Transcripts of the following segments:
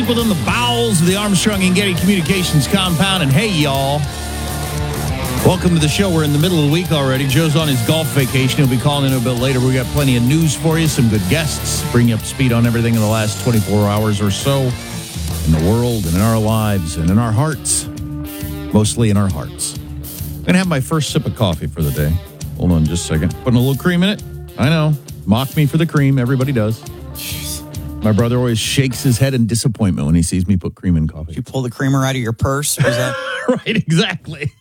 within the bowels of the Armstrong and Getty Communications compound. And hey, y'all, welcome to the show. We're in the middle of the week already. Joe's on his golf vacation. He'll be calling in a bit later. We got plenty of news for you, some good guests, bring you up to speed on everything in the last 24 hours or so in the world and in our lives and in our hearts, mostly in our hearts. I'm going to have my first sip of coffee for the day. Hold on just a second. Putting a little cream in it. I know. Mock me for the cream. Everybody does. My brother always shakes his head in disappointment when he sees me put cream in coffee. Did you pull the creamer out of your purse? Was that... Right, exactly.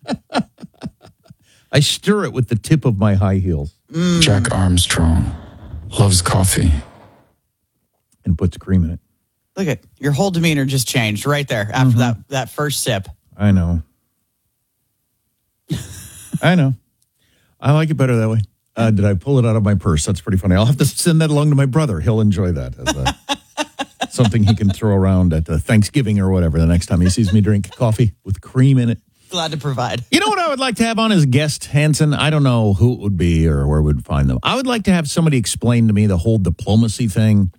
I stir it with the tip of my high heels. Jack Armstrong loves coffee. And puts cream in it. Look at your whole demeanor just changed right there after that first sip. I know. I know. I like it better that way. Did I pull it out of my purse? That's pretty funny. I'll have to send that along to my brother. He'll enjoy that as something he can throw around at Thanksgiving or whatever the next time he sees me drink coffee with cream in it. Glad to provide. You know what I would like to have on as guest, Hanson? I don't know who it would be or where we'd find them. I would like to have somebody explain to me the whole diplomacy thing.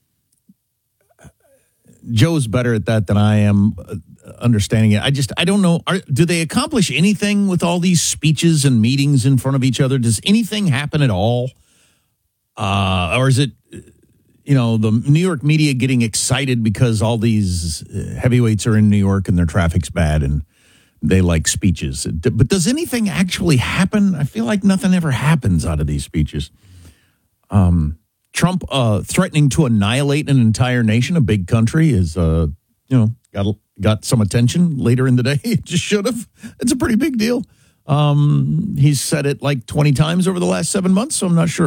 Joe's better at that than I am, understanding it. I don't know. Do they accomplish anything with all these speeches and meetings in front of each other? Does anything happen at all? Or is it, the New York media getting excited because all these heavyweights are in New York and their traffic's bad and they like speeches? But does anything actually happen? I feel like nothing ever happens out of these speeches. Trump threatening to annihilate an entire nation, a big country, is, got some attention later in the day. It just should have. It's a pretty big deal. He's said it like 20 times over the last 7 months, so I'm not sure.